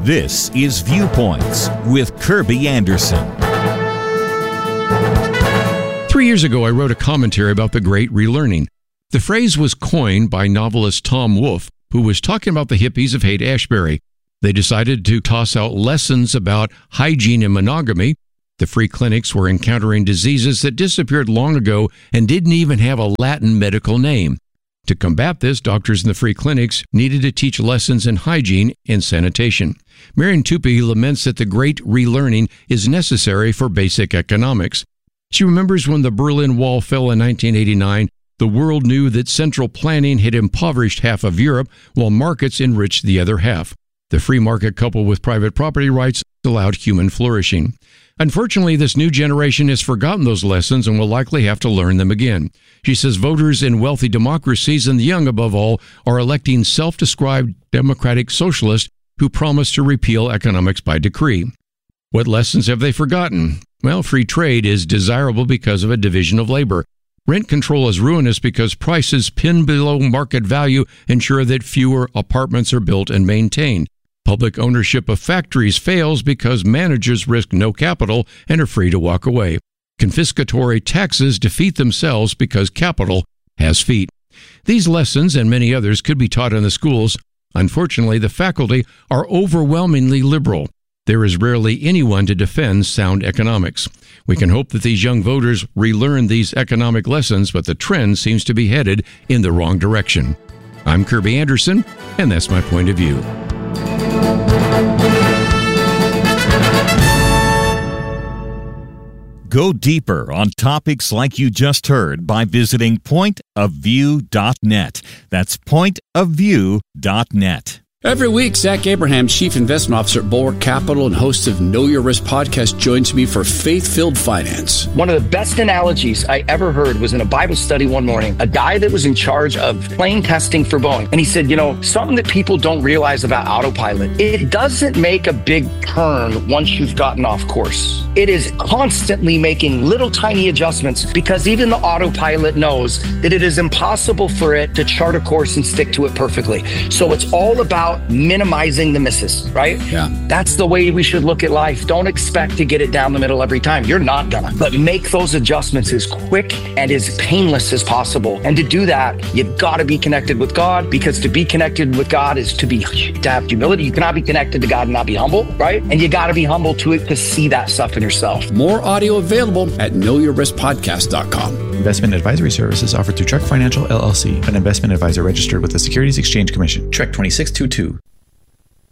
This is Viewpoints with Kirby Anderson. 3 years ago, I wrote a commentary about the Great Relearning. The phrase was coined by novelist Tom Wolfe, who was talking about the hippies of Haight-Ashbury. They decided to toss out lessons about hygiene and monogamy. The free clinics were encountering diseases that disappeared long ago and didn't even have a Latin medical name. To combat this, doctors in the free clinics needed to teach lessons in hygiene and sanitation. Marian Tupy laments that the Great Relearning is necessary for basic economics. She remembers when the Berlin Wall fell in 1989, the world knew that central planning had impoverished half of Europe while markets enriched the other half. The free market coupled with private property rights allowed human flourishing. Unfortunately, this new generation has forgotten those lessons and will likely have to learn them again. She says voters in wealthy democracies, and the young above all, are electing self-described democratic socialists who promise to repeal economics by decree. What lessons have they forgotten? Well, free trade is desirable because of a division of labor. Rent control is ruinous because prices pinned below market value ensure that fewer apartments are built and maintained. Public ownership of factories fails because managers risk no capital and are free to walk away. Confiscatory taxes defeat themselves because capital has feet. These lessons and many others could be taught in the schools. Unfortunately, the faculty are overwhelmingly liberal. There is rarely anyone to defend sound economics. We can hope that these young voters relearn these economic lessons, but the trend seems to be headed in the wrong direction. I'm Kirby Anderson, and that's my point of view. Go deeper on topics like you just heard by visiting pointofview.net. That's pointofview.net. Every week, Zach Abraham, Chief Investment Officer at Bulwark Capital and host of Know Your Risk podcast, joins me for Faith-Filled Finance. One of the best analogies I ever heard was in a Bible study one morning. A guy that was in charge of plane testing for Boeing. And he said, something that people don't realize about autopilot, it doesn't make a big turn once you've gotten off course. It is constantly making little tiny adjustments because even the autopilot knows that it is impossible for it to chart a course and stick to it perfectly. So it's all about minimizing the misses, right? Yeah. That's the way we should look at life. Don't expect to get it down the middle every time. You're not gonna. But make those adjustments as quick and as painless as possible. And to do that, you've got to be connected with God, because to be connected with God is to have humility. You cannot be connected to God and not be humble, right? And you got to be humble to it to see that stuff in yourself. More audio available at knowyourriskpodcast.com. Investment advisory services offered through Trek Financial LLC, an investment advisor registered with the Securities Exchange Commission. Trek 2622.